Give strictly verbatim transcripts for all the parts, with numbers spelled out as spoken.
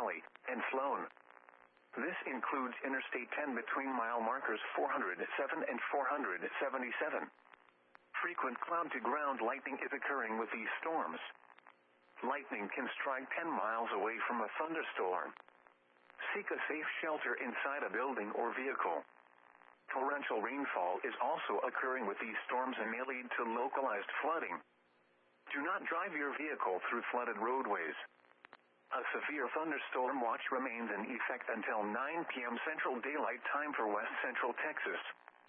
Valley, and Sloan. This includes Interstate ten between mile markers four hundred seven and four hundred seventy-seven. Frequent cloud-to-ground lightning is occurring with these storms. Lightning can strike ten miles away from a thunderstorm. Seek a safe shelter inside a building or vehicle. Torrential rainfall is also occurring with these storms and may lead to localized flooding. Do not drive your vehicle through flooded roadways. A severe thunderstorm watch remains in effect until nine p.m. Central Daylight Time for West Central Texas.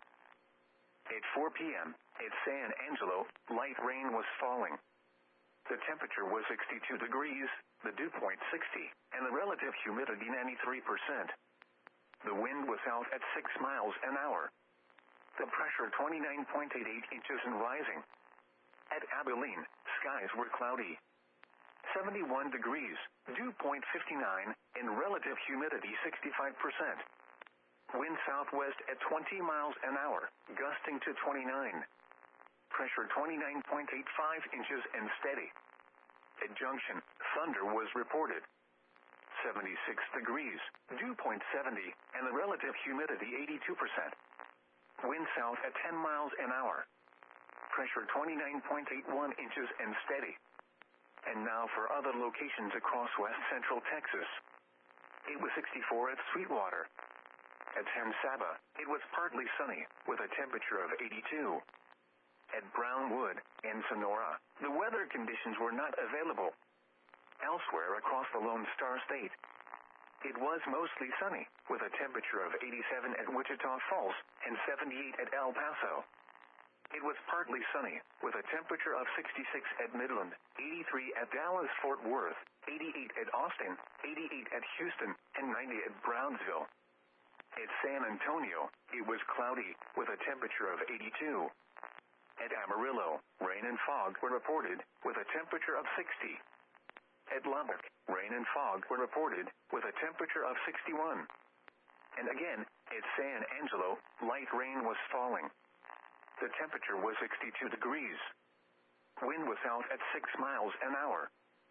At four p.m., at San Angelo, light rain was falling. The temperature was sixty-two degrees, the dew point sixty, and the relative humidity ninety-three percent. The wind was out at six miles an hour. The pressure twenty-nine point eight eight inches and rising. At Abilene, skies were cloudy. seventy-one degrees, dew point fifty-nine, and relative humidity sixty-five percent. Wind southwest at twenty miles an hour, gusting to twenty-nine. Pressure twenty-nine point eight five inches and steady. At Junction, thunder was reported. seventy-six degrees, dew point seventy, and the relative humidity eighty-two percent. Wind south at ten miles an hour. Pressure twenty-nine point eight one inches and steady. And now for other locations across west central Texas. It was sixty-four at Sweetwater. At San Saba, it was partly sunny, with a temperature of eighty-two. At Brownwood and Sonora, the weather conditions were not available. Elsewhere across the Lone Star State, it was mostly sunny, with a temperature of eighty-seven at Wichita Falls and seventy-eight at El Paso. It was partly sunny, with a temperature of sixty-six at Midland, eighty-three at Dallas-Fort Worth, eighty-eight at Austin, eighty-eight at Houston, and ninety at Brownsville. At San Antonio, it was cloudy, with a temperature of eighty-two. At Amarillo, rain and fog were reported, with a temperature of sixty. At Lubbock, rain and fog were reported, with a temperature of sixty-one. And again, at San Angelo, light rain was falling. The temperature was sixty-two degrees. Wind was out at six miles an hour.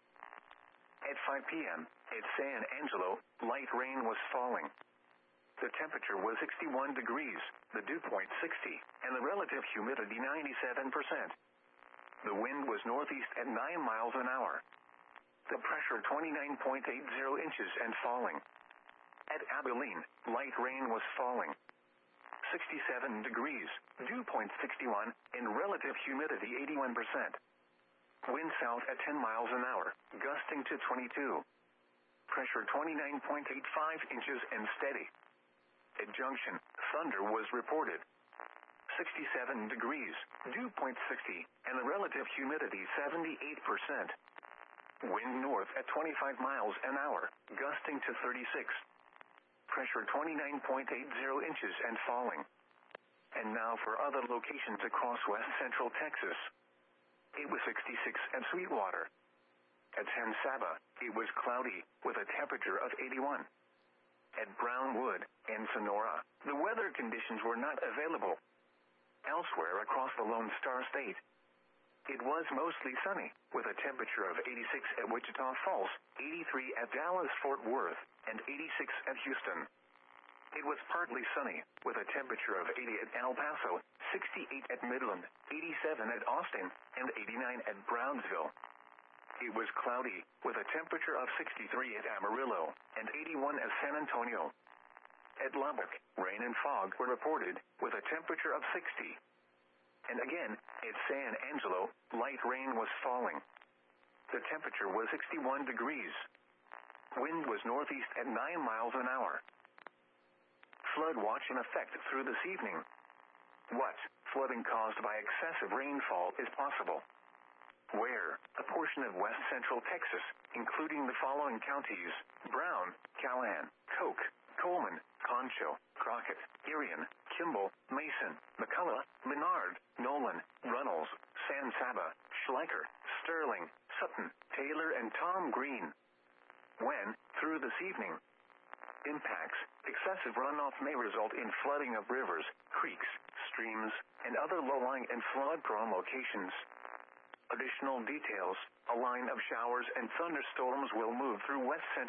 At five p.m., at San Angelo, light rain was falling. The temperature was sixty-one degrees, the dew point sixty, and the relative humidity ninety-seven percent. The wind was northeast at nine miles an hour. The pressure twenty-nine point eight zero inches and falling. At Abilene, light rain was falling. sixty-seven degrees, dew point sixty-one, and relative humidity eighty-one percent. Wind south at ten miles an hour, gusting to twenty-two. Pressure twenty-nine point eight five inches and steady. At Junction, thunder was reported. sixty-seven degrees, dew point sixty, and the relative humidity seventy-eight percent. Wind north at twenty-five miles an hour, gusting to thirty-six. Pressure twenty-nine point eight zero inches and falling. And now for other locations across west central Texas. It was sixty-six at Sweetwater. At San Saba, it was cloudy, with a temperature of eighty-one. At Brownwood and Sonora, the weather conditions were not available. Elsewhere across the Lone Star State, it was mostly sunny, with a temperature of eighty-six at Wichita Falls, eighty-three at Dallas-Fort Worth, and eighty-six at Houston. It was partly sunny, with a temperature of eighty at El Paso, sixty-eight at Midland, eighty-seven at Austin, and eighty-nine at Brownsville. It was cloudy, with a temperature of sixty-three at Amarillo, and eighty-one at San Antonio. At Lubbock, rain and fog were reported, with a temperature of sixty. And again, at San Angelo, light rain was falling. The temperature was sixty-one degrees. Wind was northeast at nine miles an hour. Flood watch in effect through this evening. What flooding caused by excessive rainfall is possible? Where a portion of west central Texas, including the following counties: Brown, Callahan, Coke, Coleman, Concho, Crockett, Irion, Kimball, Mason, McCullough, Menard, Nolan, Runnels, San Saba, Schleicher, Sterling, Sutton, Taylor, and Tom Green. When, through this evening, impacts, excessive runoff may result in flooding of rivers, creeks, streams, and other low-lying and flood-prone locations. Additional details: a line of showers and thunderstorms will move through west central